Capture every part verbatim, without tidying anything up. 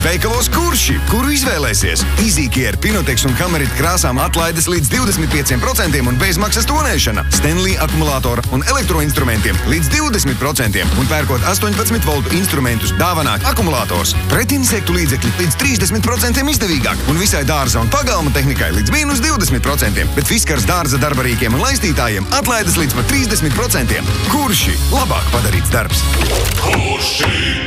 Veikalos Kurši, kuru izvēlēsies? Easycare, Pinotex un Kamerit krāsām atlaides līdz divdesmit pieci procenti un bezmaksas tonēšana. Stanley akumulātora un elektroinstrumentiem līdz divdesmit procenti un pērkot astoņpadsmit voltu instrumentus dāvanā akumulātors. Pretinsektu līdzekļi līdz trīsdesmit procenti izdevīgāk un visai dārza un pagalma tehnikai līdz mīnus divdesmit procenti, bet Fiskars dārza darbarīkiem un laistītājiem atlaides līdz pat trīsdesmit procenti. Kurši? Labāk padarīts darbs. Kurši?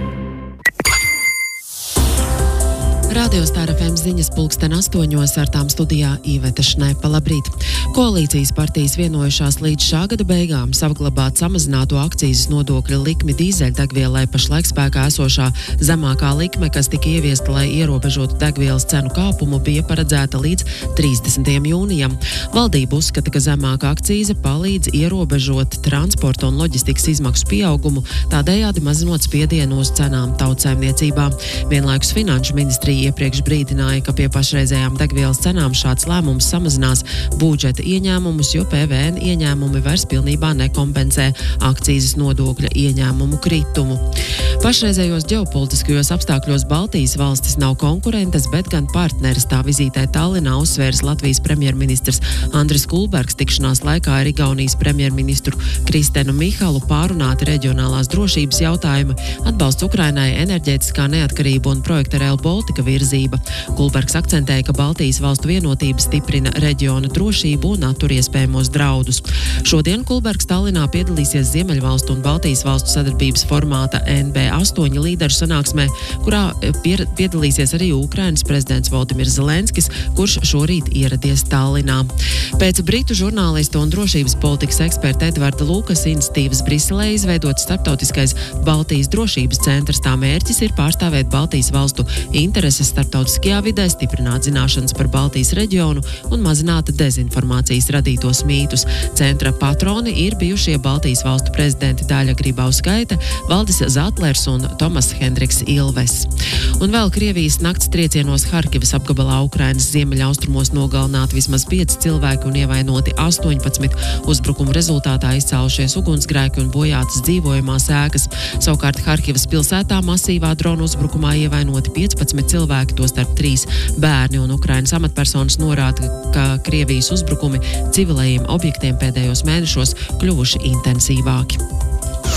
Radio Star F M ziņas pulksten astoņos, ar tām studijā Īveta Šnepa. Labrīt! Koalīcijas partijas vienojušās līdz šā gada beigām saglabāt samazināto akcīzes nodokļa likmi dīzeļdegvielai. Pašlaik spēkā esošā zemākā likme, kas tika ieviesta, lai ierobežotu degvielas cenu kāpumu, bija paredzēta līdz trīsdesmitajam jūnijam. Valdība uzskata, ka zemāka akcīze palīdz ierobežot transporta un loģistikas izmaksu pieaugumu, tādējādi mazinot spiedienu uz cenām tautsaimniecībā. Vienlaikus Finanšu ministrija iepriekš brīdināja, ka pie pašreizējām degvielas cenām šāds lēmums samazinās budžeta ieņēmumus, jo P V N ieņēmumi vairs pilnībā nekompensē akcīzes nodokļa ieņēmumu kritumu. Pašreizējos ģeopolitiskajos apstākļos Baltijas valstis nav konkurentes, bet gan partneris. Tā vizītē Tallinā uzsvērs Latvijas premjerministrs Andris Kulbergs. Tikšanās laikā ar Igaunijas premjerministru Kristenu Mihalu pārunāti reģionālās drošības jautājumi, atbalsts Ukrainai, enerģētiskā neatkarība un projekta Rail Baltica virzība. Kulbergs akcentēja, ka Baltijas valstu vienotība stiprina reģiona drošību un attur iespējamos draudus. Šodien Kulbergs Tallinā piedalīsies Ziemeļvalstu un Baltijas valstu sadarbības formāta N B astoņi līderu sanāksmē, kurā pier, piedalīsies arī Ukrainas prezidents Volodimirs Zelenskis, kurš šorīt ieradies Tallinā. Pēc britu žurnālista un drošības politikas eksperta Edvarda Lukas iniciatīvas Briselē izveidot starptautiskais Baltijas drošības centrs. Tā mērķis ir pārstāvēt Baltijas valstu intereses starptautiskajā vidē, stiprināt zināšanas par Baltijas reģionu un mazināt dezinformācijas radītos mītus. Centra patroni ir bijušie Baltijas valstu prezidenti Daļa Grybauskaite, Valdis Zatlers un Tomas Hendriks Ilves. Un vēl Krievijas nakts triecienos Harkivas apgabalā Ukrainas ziemeļaustrumos nogalināti vismaz pieci cilvēki un ievainoti astoņpadsmit. Uzbrukumu rezultātā izcēlušies ugunsgrēki un bojātas dzīvojamās ēkas. Savukārt Harkivas pilsētā masīvā dronu uzbrukumā ievainoti piecpadsmit cilvēki, tostarp trīs bērni, un Ukrainas amatpersonas norāda, ka Krievijas uzbrukumi civilajiem objektiem pēdējos mēnešos kļuvuši intensīvāki.